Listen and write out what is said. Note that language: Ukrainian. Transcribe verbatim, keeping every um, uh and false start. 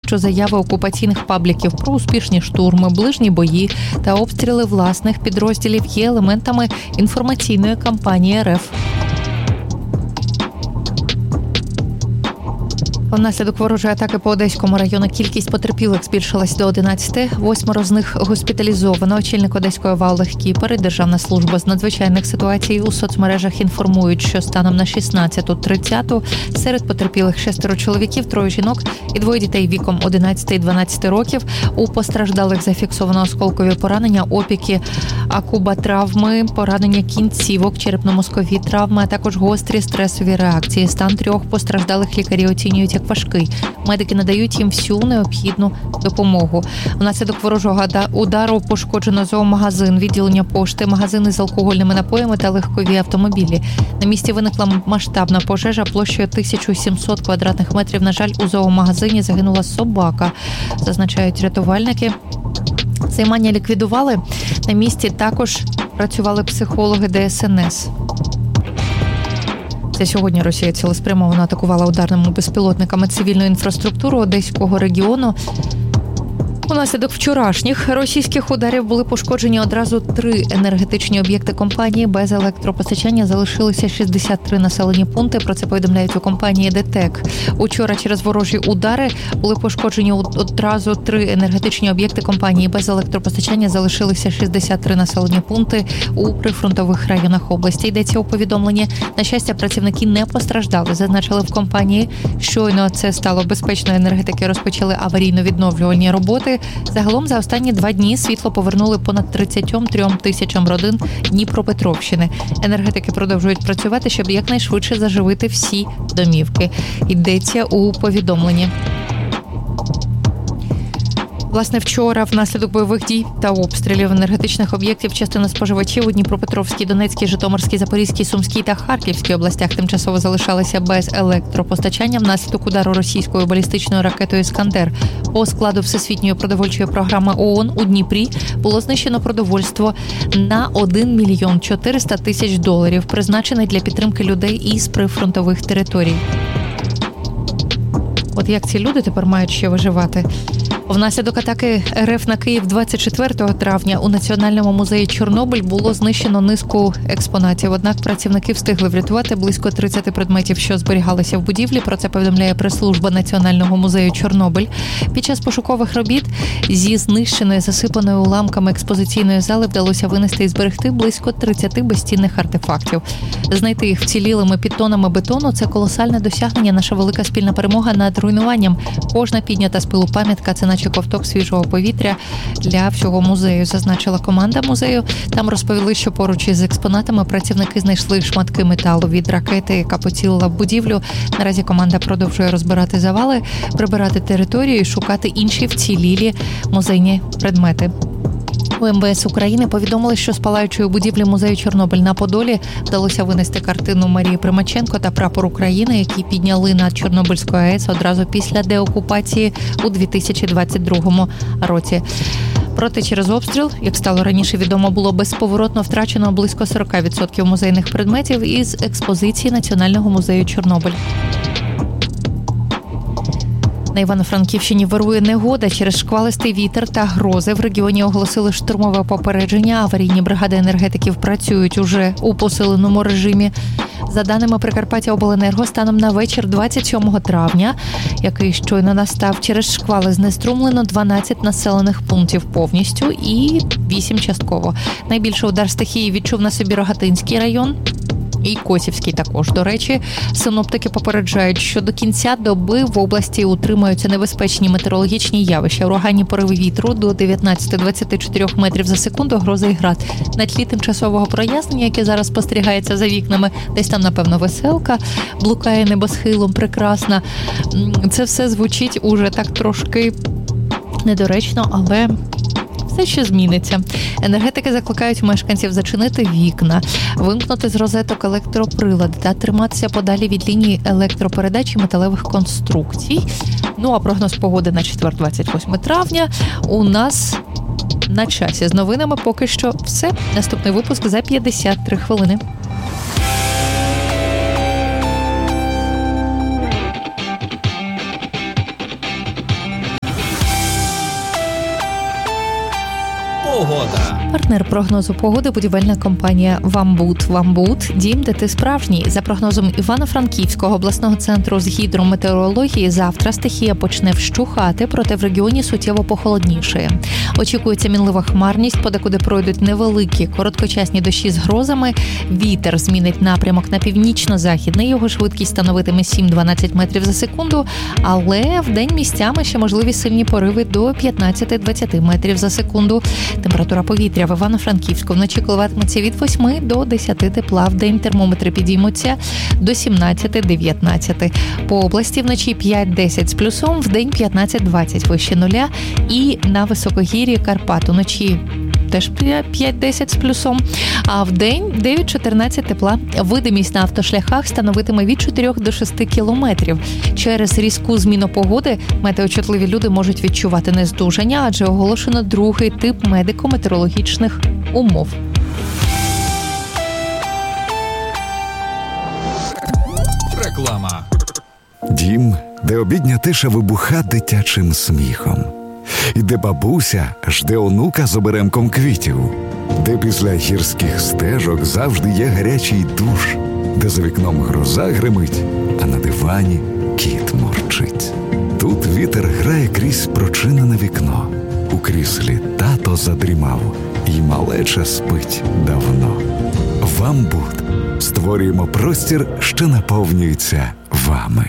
що заяви окупаційних пабліків про успішні штурми, ближні бої та обстріли власних підрозділів є елементами інформаційної кампанії РФ. Внаслідок ворожої атаки по Одеському району кількість потерпілих збільшилась до одинадцяти. Восьмеро з них госпіталізовано. Очільник Одеської ОВА Олег Кіпер і Державна служба з надзвичайних ситуацій у соцмережах інформують, що станом на шістнадцяту тридцяту серед потерпілих шестеро чоловіків, троє жінок і двоє дітей віком одинадцяти і дванадцяти років. У постраждалих зафіксовано осколкові поранення, опіки, акубатравми, поранення кінцівок, черепно-мозкові травми, а також гострі стресові реакції. Стан трьох постраждалих лікарі оцінюють як важкий. Медики надають їм всю необхідну допомогу. Внаслідок ворожого удару пошкоджено зоомагазин, відділення пошти, магазини з алкогольними напоями та легкові автомобілі. На місці виникла масштабна пожежа площею тисяча сімсот квадратних метрів. На жаль, у зоомагазині загинула собака, зазначають рятувальники. Займання ліквідували. На місці також працювали психологи Де Ес Ен Ес. Це сьогодні Росія цілеспрямовано атакувала ударними безпілотниками цивільну інфраструктуру Одеського регіону. Унаслідок вчорашніх російських ударів були пошкоджені одразу три енергетичні об'єкти компанії. Без електропостачання залишилися шістдесят три населені пункти. Про це повідомляють у компанії ДТЕК. Учора через ворожі удари були пошкоджені одразу три енергетичні об'єкти компанії. Без електропостачання залишилися шістдесят три населені пункти у прифронтових районах області. Йдеться у повідомленні. На щастя, працівники не постраждали. Зазначили в компанії. Щойно це стало безпечною, енергетики розпочали аварійно-відновлювальні роботи. Загалом за останні два дні світло повернули понад тридцять три тисячам родин Дніпропетровщини. Енергетики продовжують працювати, щоб якнайшвидше заживити всі домівки. Йдеться у повідомленні. Власне, вчора внаслідок бойових дій та обстрілів енергетичних об'єктів частина споживачів у Дніпропетровській, Донецькій, Житомирській, Запорізькій, Сумській та Харківській областях тимчасово залишалися без електропостачання внаслідок удару російською балістичною ракетою «Іскандер». По складу Всесвітньої продовольчої програми ООН у Дніпрі було знищено продовольство на один мільйон чотириста тисяч доларів, призначене для підтримки людей із прифронтових територій. От як ці люди тепер мають ще виживати? Внаслідок атаки РФ на Київ двадцять четвертого травня у Національному музеї Чорнобиль було знищено низку експонатів. Однак працівники встигли врятувати близько тридцять предметів, що зберігалися в будівлі. Про це повідомляє прес-служба Національного музею Чорнобиль. Під час пошукових робіт зі знищеної, засипаної уламками експозиційної зали вдалося винести і зберегти близько тридцять безцінних артефактів. Знайти їх вцілілими під тонами бетону – це колосальне досягнення, наша велика спільна перемога над руйнуванням. Кожна піднята з пилу пам'ятка – це наче ковток свіжого повітря для всього музею, зазначила команда музею. Там розповіли, що поруч із експонатами працівники знайшли шматки металу від ракети, яка поцілила в будівлю. Наразі команда продовжує розбирати завали, прибирати територію і шукати інші вцілілі музейні предмети. У Ем Ве Ес України повідомили, що з палаючої будівлі музею Чорнобиль на Подолі вдалося винести картину Марії Примаченко та прапор України, які підняли над Чорнобильською АЕС одразу після деокупації у дві тисячі двадцять другому році. Проте через обстріл, як стало раніше відомо, було безповоротно втрачено близько сорок відсотків музейних предметів із експозиції Національного музею Чорнобиль. На Івано-Франківщині вирує негода. Через шквалистий вітер та грози в регіоні оголосили штурмове попередження. Аварійні бригади енергетиків працюють уже у посиленому режимі. За даними Прикарпаттяобленерго, станом на вечір двадцять сьомого травня, який щойно настав, через шквали знеструмлено дванадцять населених пунктів повністю і вісім частково. Найбільший удар стихії відчув на собі Рогатинський район. І Косівський також. До речі, синоптики попереджають, що до кінця доби в області утримаються небезпечні метеорологічні явища. Ураганні пориви вітру до дев'ятнадцять двадцять чотири метрів за секунду, гроза і град. На тлі тимчасового прояснення, яке зараз спостерігається за вікнами, десь там, напевно, веселка блукає небосхилом, прекрасна. Це все звучить уже так трошки недоречно, але все ще зміниться. Енергетики закликають мешканців зачинити вікна, вимкнути з розеток електроприлади та триматися подалі від лінії електропередач і металевих конструкцій. Ну, а прогноз погоди на четвер, двадцять восьмого травня у нас на часі. З новинами поки що все. Наступний випуск за п'ятдесят три хвилини. Погода. Партнер прогнозу погоди – будівельна компанія «Вамбут». «Вамбут» – дім, де ти справжній. За прогнозом Івано-Франківського обласного центру з гідрометеорології, завтра стихія почне вщухати, проте в регіоні суттєво похолоднішає. Очікується мінлива хмарність, подекуди пройдуть невеликі короткочасні дощі з грозами. Вітер змінить напрямок на північно-західний, його швидкість становитиме сім-дванадцять метрів за секунду, але вдень місцями ще можливі сильні пориви до п'ятнадцять-двадцять метрів за секунду. Температура повітря в Івано-Франківську вночі коливатиметься від восьми до десяти тепла, вдень термометри підіймуться до сімнадцять-дев'ятнадцять. По області вночі п'ять-десять з плюсом, вдень п'ятнадцять-двадцять вище нуля, і на високогір'ї Карпат уночі теж п'ять-десять з плюсом, а в день дев'ять-чотирнадцять тепла. Видимість на автошляхах становитиме від чотирьох до шести кілометрів. Через різку зміну погоди метеочутливі люди можуть відчувати нездужання, адже оголошено другий тип медико-метеорологічних умов. Реклама. Дім, де обідня тиша вибуха дитячим сміхом. І де бабуся жде онука з оберемком квітів. Де після гірських стежок завжди є гарячий душ. Де за вікном гроза гримить, а на дивані кіт мурчить. Тут вітер грає крізь прочинене вікно. У кріслі тато задрімав, і малеча спить давно. «Вамбут» створюємо простір, що наповнюється вами.